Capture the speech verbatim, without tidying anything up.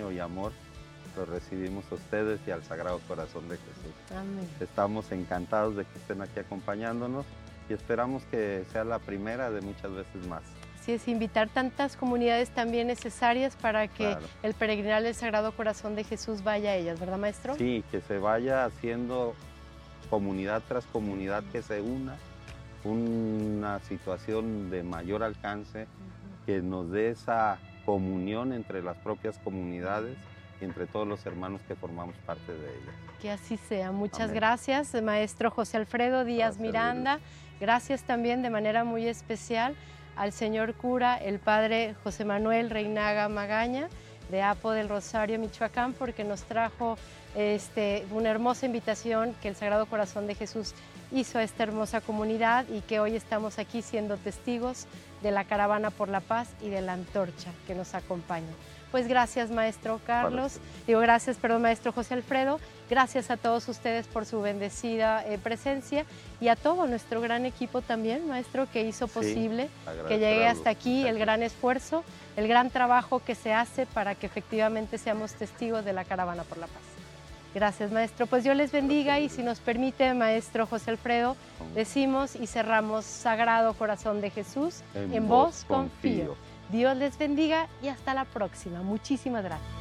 cariño y amor los recibimos a ustedes y al Sagrado Corazón de Jesús. Amén. Estamos encantados de que estén aquí acompañándonos y esperamos que sea la primera de muchas veces más. Así es, invitar tantas comunidades también necesarias para que Claro. el peregrinar del Sagrado Corazón de Jesús vaya a ellas, ¿verdad, maestro? Sí, que se vaya haciendo comunidad tras comunidad, que se una, una situación de mayor alcance, que nos dé esa comunión entre las propias comunidades y entre todos los hermanos que formamos parte de ellas. Que así sea. Muchas Amén. gracias, maestro José Alfredo Díaz Para Miranda. Gracias también de manera muy especial al señor cura, el padre José Manuel Reinaga Magaña, de Apo del Rosario, Michoacán, porque nos trajo este, una hermosa invitación que el Sagrado Corazón de Jesús hizo a esta hermosa comunidad y que hoy estamos aquí siendo testigos de la Caravana por la Paz y de la antorcha que nos acompaña. Pues gracias, maestro Carlos, digo gracias, perdón, maestro José Alfredo, gracias a todos ustedes por su bendecida eh, presencia y a todo nuestro gran equipo también, maestro, que hizo posible Sí, que llegue a hasta aquí, el gran esfuerzo, el gran trabajo que se hace para que efectivamente seamos testigos de la Caravana por la Paz. Gracias, maestro. Pues Dios les bendiga y si nos permite, maestro José Alfredo, decimos y cerramos: Sagrado Corazón de Jesús, en, en vos confío. confío. Dios les bendiga y hasta la próxima. Muchísimas gracias.